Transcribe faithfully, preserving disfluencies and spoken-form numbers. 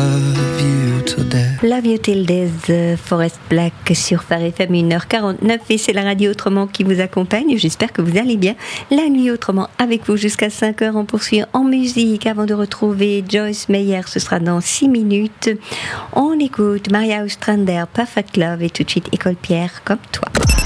love you till death. Love You Till Death, Forest Black sur Phare F M, une heure quarante-neuf, et c'est la radio Autrement qui vous accompagne. J'espère que vous allez bien. La nuit Autrement avec vous jusqu'à cinq heures. On poursuit en musique avant de retrouver Joyce Meyer. Ce sera dans six minutes. On écoute Maria Ostrander, Perfect Love, et tout de suite École Pierre, Comme toi.